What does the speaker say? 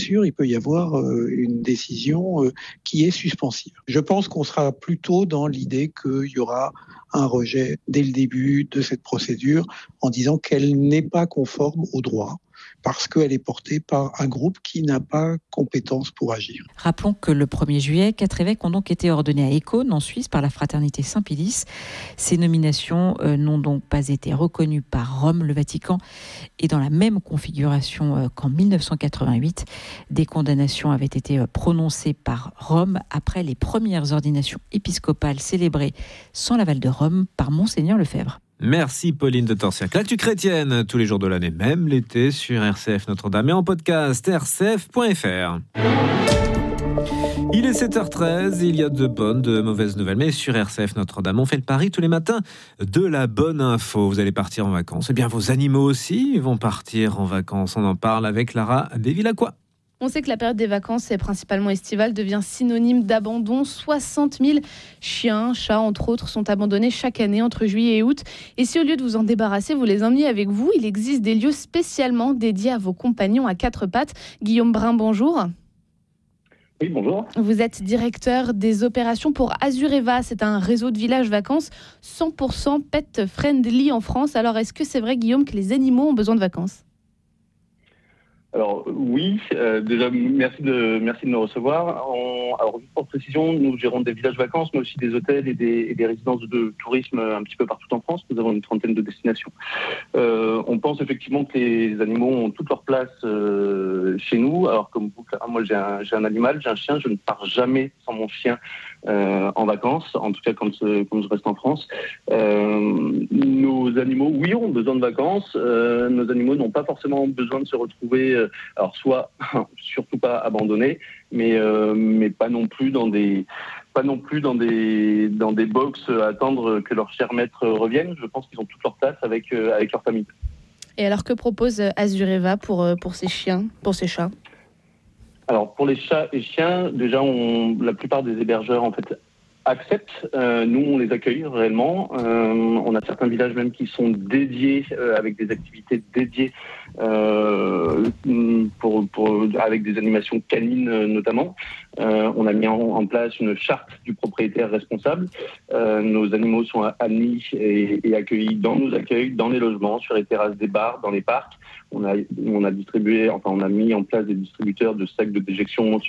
sûr, il peut y avoir une décision qui est suspensive. Je pense qu'on sera plutôt dans l'idée qu'il y aura un rejet dès le début de cette procédure en disant qu'elle n'est pas conforme au droit parce qu'elle est portée par un groupe qui n'a pas compétence pour agir. Rappelons que le 1er juillet, 4 évêques ont donc été ordonnés à Écône, en Suisse, par la Fraternité Saint-Pilice. Ces nominations n'ont donc pas été reconnues par Rome. Le Vatican est dans la même configuration qu'en 1988. Des condamnations avaient été prononcées par Rome après les premières ordinations épiscopales célébrées sans l'aval de Rome par Monseigneur Lefebvre. Merci Pauline de Torsiac. L'actu chrétienne, tous les jours de l'année, même l'été, sur RCF Notre-Dame et en podcast rcf.fr. Il est 7h13, il y a de bonnes, de mauvaises nouvelles, mais sur RCF Notre-Dame, on fait le pari tous les matins de la bonne info. Vous allez partir en vacances, eh bien vos animaux aussi vont partir en vacances. On en parle avec Lara Desvillacqua. On sait que la période des vacances, principalement estivale, devient synonyme d'abandon. 60 000 chiens, chats, entre autres, sont abandonnés chaque année entre juillet et août. Et si au lieu de vous en débarrasser, vous les emmeniez avec vous, il existe des lieux spécialement dédiés à vos compagnons à quatre pattes. Guillaume Brun, bonjour. Oui, bonjour. Vous êtes directeur des opérations pour Azureva. C'est un réseau de villages vacances 100% pet friendly en France. Alors, est-ce que c'est vrai, Guillaume, que les animaux ont besoin de vacances ? Alors oui, déjà merci de nous recevoir. Alors juste pour précision, nous gérons des villages vacances, mais aussi des hôtels et des résidences de tourisme un petit peu partout en France. Nous avons une trentaine de destinations. On pense effectivement que les animaux ont toute leur place chez nous. Alors comme vous, moi j'ai un animal, j'ai un chien, je ne pars jamais sans mon chien en vacances, en tout cas quand je reste en France. Nos animaux, oui, ont besoin de vacances. Nos animaux n'ont pas forcément besoin de se retrouver, alors soit surtout pas abandonnés, mais pas non plus dans des box à attendre que leur cher maître revienne. Je pense qu'ils ont toute leur place avec leur famille. Et alors que propose Azureva pour ces chiens, pour ces chats ? Alors pour les chats et chiens, déjà la plupart des hébergeurs en fait acceptent. Nous on les accueille réellement. On a certains villages même qui sont dédiés avec des activités dédiées avec des animations canines notamment. On a mis en place une charte du propriétaire responsable. Nos animaux sont admis et accueillis dans nos accueils, dans les logements, sur les terrasses des bars, dans les parcs. On a mis en place des distributeurs de sacs de déjection